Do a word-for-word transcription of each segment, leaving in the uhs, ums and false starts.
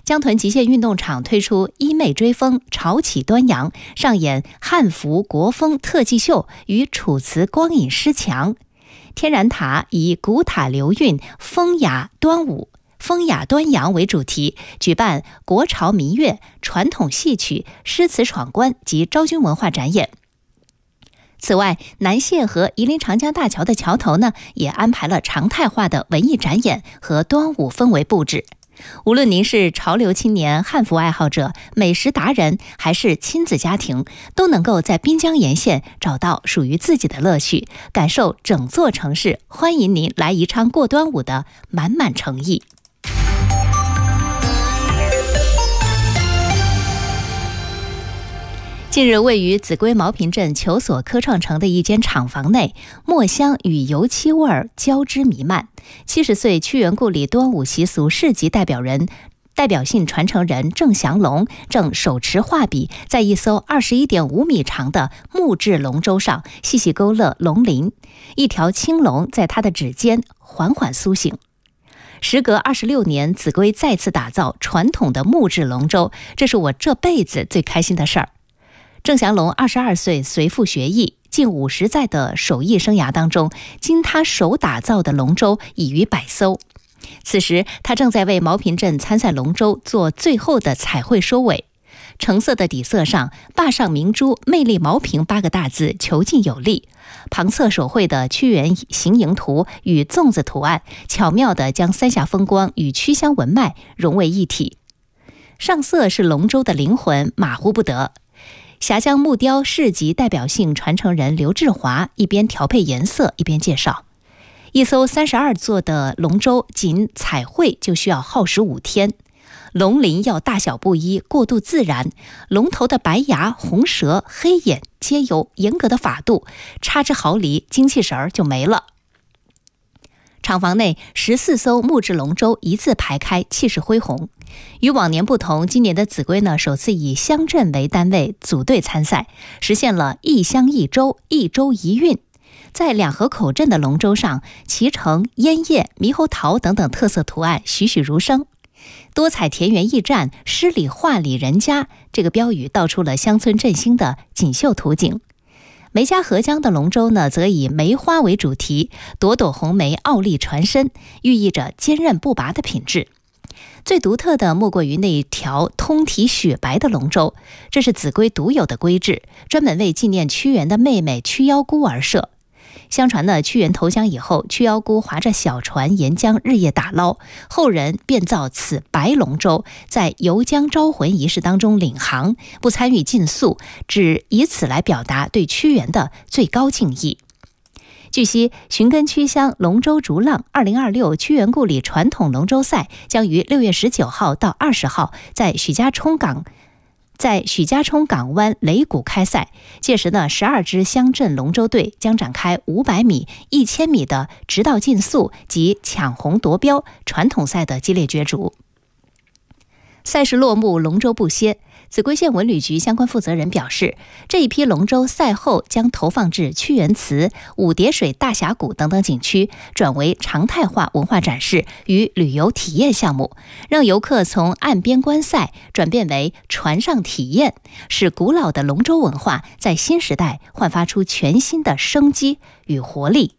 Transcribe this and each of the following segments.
江屯极限运动场推出一妹追风，潮起端阳，上演汉服国风特技秀与楚辞光影诗墙。天然塔以古塔流韵，风雅端午。风雅端阳为主题，举办国潮民乐、传统戏曲、诗词闯关及昭君文化展演。此外，南榭和夷陵长江大桥的桥头呢，也安排了常态化的文艺展演和端午氛围布置。无论您是潮流青年、汉服爱好者、美食达人，还是亲子家庭，都能够在滨江沿线找到属于自己的乐趣，感受整座城市欢迎您来宜昌过端午的满满诚意。近日，位于秭归茅坪镇求索科创城的一间厂房内，墨香与油漆味儿交织弥漫。七十岁屈原故里端午习俗市级代表人、代表性传承人郑祥龙正手持画笔，在一艘二十一点五米长的木质龙舟上细细勾勒龙鳞，一条青龙在他的指尖缓缓苏醒。时隔二十六年，秭归再次打造传统的木质龙舟，这是我这辈子最开心的事儿。郑祥龙二十二岁，随父学艺，近五十载的手艺生涯当中，经他手打造的龙舟已逾百艘。此时，他正在为茅坪镇参赛龙舟做最后的彩绘收尾。橙色的底色上，坝上明珠魅力茅坪八个大字遒劲有力。旁侧手绘的屈原行营图与粽子图案，巧妙地将三峡风光与曲乡文脉融为一体。上色是龙舟的灵魂，马虎不得。峡江木雕市级代表性传承人刘志华一边调配颜色一边介绍，一艘三十二座的龙舟仅彩绘就需要耗时五天，龙鳞要大小不一，过渡自然，龙头的白牙、红舌、黑眼皆有严格的法度，差之毫厘，精气神儿就没了。厂房内十四艘木质龙舟一字排开，气势恢宏。与往年不同，今年的秭归呢，首次以乡镇为单位组队参赛，实现了一乡一舟、一舟一韵。在两河口镇的龙舟上，脐橙、烟叶、猕猴桃等等特色图案栩栩如生。多彩田园驿站，诗里画里人家，这个标语道出了乡村振兴的锦绣图景。梅家河江的龙舟呢，则以梅花为主题，朵朵红梅傲立船身，寓意着坚韧不拔的品质。最独特的莫过于那条通体雪白的龙舟，这是秭归独有的规制，专门为纪念屈原的妹妹屈腰姑而设。相传呢，屈原投江以后，屈腰姑划着小船沿江日夜打捞，后人便造此白龙舟，在游江招魂仪式当中领航，不参与竞速，只以此来表达对屈原的最高敬意。据悉，寻根曲乡龙舟逐浪二零二六屈原故里传统龙舟赛将于六月十九号到二十号在许家冲港在许家冲港湾擂鼓开赛。届时呢，十二支乡镇龙舟队将展开五百米、一千米的直道竞速及抢红夺标传统赛的激烈角逐。赛事落幕，龙舟不歇。秭归县文旅局相关负责人表示，这一批龙舟赛后将投放至屈原祠、五叠水大峡谷等等景区，转为常态化文化展示与旅游体验项目，让游客从岸边观赛转变为船上体验，使古老的龙舟文化在新时代焕发出全新的生机与活力。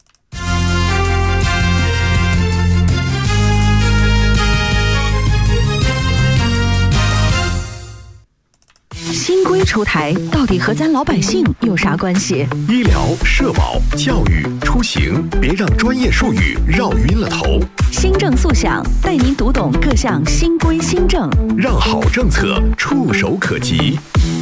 新规出台，到底和咱老百姓有啥关系？ 医疗、社保、教育、出行，别让专业术语绕晕了头。 新政速享，带您读懂各项新规新政， 让好政策触手可及。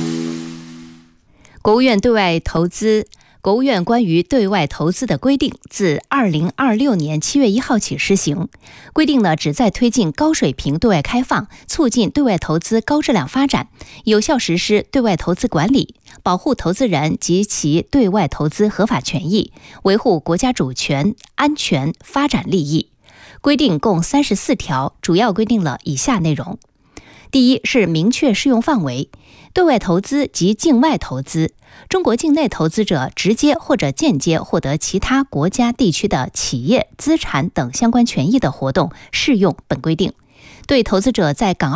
国务院对外投资国务院关于对外投资的规定自二零二六年七月一号起施行。规定呢，旨在推进高水平对外开放，促进对外投资高质量发展，有效实施对外投资管理，保护投资人及其对外投资合法权益，维护国家主权、安全、发展利益。规定共三十四条，主要规定了以下内容。第一是明确适用范围，对外投资及境外投资，中国境内投资者直接或者间接获得其他国家地区的企业、资产等相关权益的活动，适用本规定。对投资者在港澳